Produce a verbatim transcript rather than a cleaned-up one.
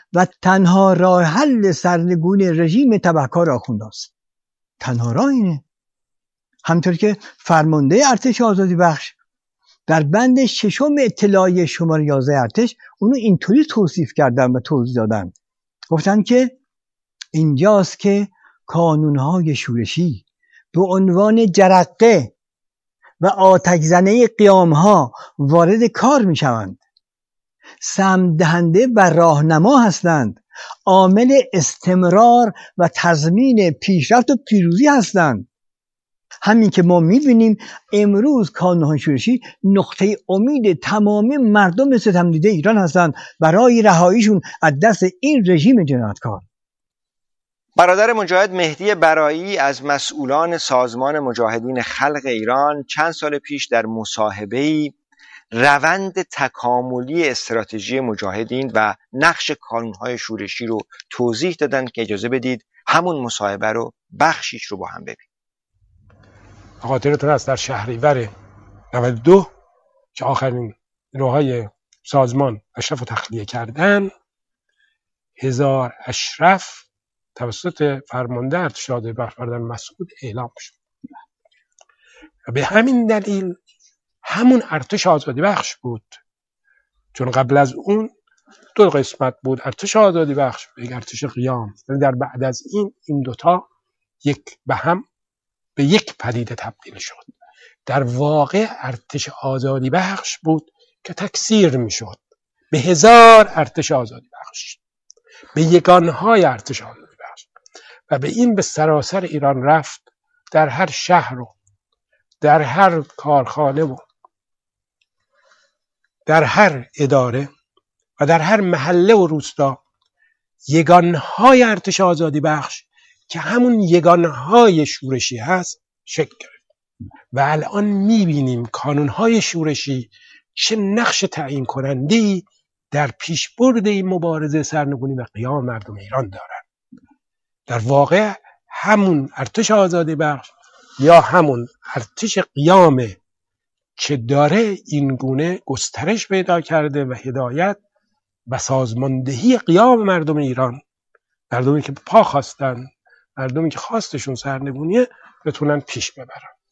و تنها راه حل سرنگونی رژیم تبهکار آخوندهاست. تنها راه اینه. همطور که فرمانده ارتش آزادی بخش در بند ششم اطلاعیه شماره یازده ارتش اونو اینطوری توصیف کردن و توضیح دادن، گفتن که اینجاست که کانونهای شورشی به عنوان جرقه و آتش زنه قیامها وارد کار می شوند، سهم دهنده و راهنما هستند، عامل استمرار و تضمین پیشرفت و پیروزی هستند. همین که ما میبینیم امروز کانونهای شورشی نقطه امید تمامی مردم ستمدیده ایران هستند برای رهاییشون از دست این رژیم جنایتکار. برادر مجاهد مهدی برایی از مسئولان سازمان مجاهدین خلق ایران چند سال پیش در مصاحبه‌ای روند تکاملی استراتژی مجاهدین و نقش کانونهای شورشی رو توضیح دادن که اجازه بدید همون مصاحبه رو بخشیش رو با هم ببینیم. خاطرتون هست در شهریور نود و دو که آخرین نیروهای سازمان اشرف رو تخلیه کردن، هزار اشرف توسط فرمانده ارتش آزادی بخش بردن مسعود اعلام شد و به همین دلیل همون ارتش آزادی بخش بود، چون قبل از اون دو قسمت بود، ارتش آزادی بخش و یک ارتش قیام. در بعد از این این دوتا یک به هم به یک پدیده تبدیل شد. در واقع ارتش آزادی بخش بود که تکثیر می شد به هزار ارتش آزادی بخش، به یگانهای ارتش آزادی بخش و به این به سراسر ایران رفت. در هر شهر و در هر کارخانه و در هر اداره و در هر محله و روستا یگانهای ارتش آزادی بخش که همون یگانهای شورشی هست شکل گرفت و الان میبینیم کانونهای شورشی چه نقش تعیین کننده‌ای در پیشبرد این مبارزه سرنگونی و قیام مردم ایران دارند. در واقع همون ارتش آزادی بخش یا همون ارتش قیامه که داره این گونه گسترش پیدا کرده و هدایت و سازماندهی قیام مردم ایران، مردمی که پا خواستن، مردمی که خواستشون سرنگونیه، بتونن پیش ببرن.